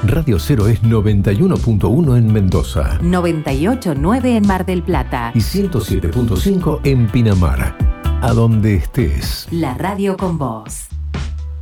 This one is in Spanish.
Radio 0 es 91.1 en Mendoza. 98.9 en Mar del Plata. Y 107.5 en Pinamar. A donde estés. La radio con vos.